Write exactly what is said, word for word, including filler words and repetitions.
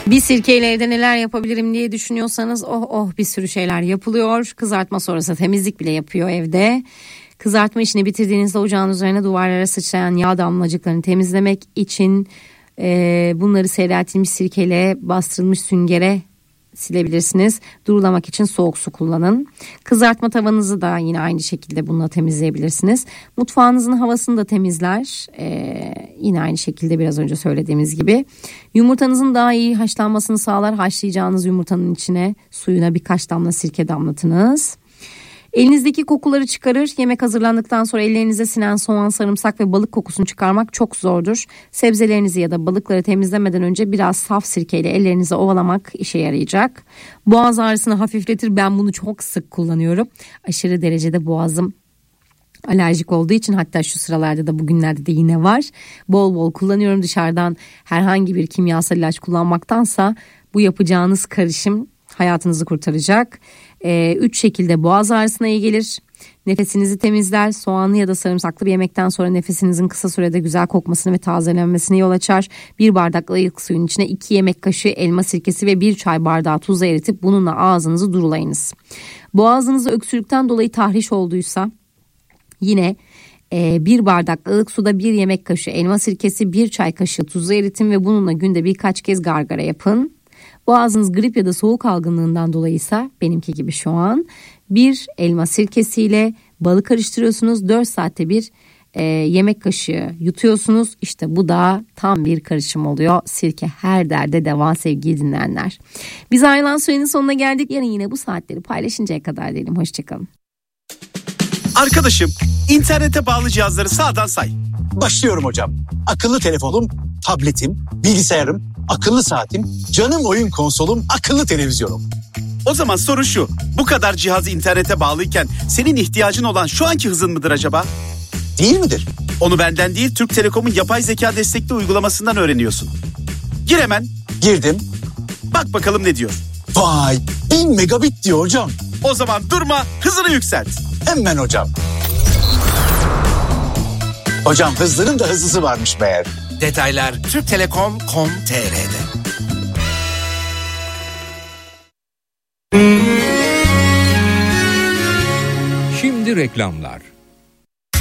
Bir sirkeyle evde neler yapabilirim diye düşünüyorsanız oh oh bir sürü şeyler yapılıyor. Kızartma sonrası temizlik bile yapıyor evde. Kızartma işini bitirdiğinizde ocağın üzerine duvarlara sıçrayan yağ damlacıklarını temizlemek için e, bunları seyreltilmiş sirkeyle bastırılmış süngere silebilirsiniz. Durulamak için soğuk su kullanın. Kızartma tavanızı da yine aynı şekilde bununla temizleyebilirsiniz. Mutfağınızın havasını da temizler. Ee, yine aynı şekilde biraz önce söylediğimiz gibi. Yumurtanızın daha iyi haşlanmasını sağlar. Haşlayacağınız yumurtanın içine suyuna birkaç damla sirke damlatınız. Elinizdeki kokuları çıkarır. Yemek hazırlandıktan sonra ellerinize sinen soğan, sarımsak ve balık kokusunu çıkarmak çok zordur. Sebzelerinizi ya da balıkları temizlemeden önce biraz saf sirkeyle ellerinizi ovalamak işe yarayacak. Boğaz ağrısını hafifletir. Ben bunu çok sık kullanıyorum. Aşırı derecede boğazım alerjik olduğu için, hatta şu sıralarda da bugünlerde de yine var. Bol bol kullanıyorum. Dışarıdan herhangi bir kimyasal ilaç kullanmaktansa bu yapacağınız karışım hayatınızı kurtaracak. Ee, üç şekilde boğaz ağrısına iyi gelir. Nefesinizi temizler. Soğanlı ya da sarımsaklı bir yemekten sonra nefesinizin kısa sürede güzel kokmasını ve tazelenmesine yol açar. Bir bardak ılık suyun içine iki yemek kaşığı elma sirkesi ve bir çay bardağı tuz eritip bununla ağzınızı durulayınız. Boğazınızda öksürükten dolayı tahriş olduysa yine e, bir bardak ılık suda bir yemek kaşığı elma sirkesi, bir çay kaşığı tuzu eritin ve bununla günde birkaç kez gargara yapın. Boğazınız grip ya da soğuk algınlığından dolayıysa benimki gibi şu an bir elma sirkesiyle balı karıştırıyorsunuz. dört saatte bir e, yemek kaşığı yutuyorsunuz. İşte bu da tam bir karışım oluyor. Sirke her derde deva sevgili dinleyenler. Biz ayrılan sürenin sonuna geldik. Yarın yine bu saatleri paylaşıncaya kadar diyelim. Hoşçakalın. Arkadaşım, internete bağlı cihazları sağdan say. Başlıyorum hocam. Akıllı telefonum, tabletim, bilgisayarım, akıllı saatim, canım oyun konsolum, akıllı televizyonum. O zaman soru şu: bu kadar cihazı internete bağlıyken senin ihtiyacın olan şu anki hızın mıdır acaba? Değil midir? Onu benden değil, Türk Telekom'un yapay zeka destekli uygulamasından öğreniyorsun. Gir hemen. Girdim. Bak bakalım ne diyor. Vay, bin megabit diyor hocam. O zaman durma, hızını yükselt. Hemen hocam. Hocam hızlının da hızlısı varmış meğer. Detaylar türk telekom nokta com nokta tr'de. Şimdi reklamlar.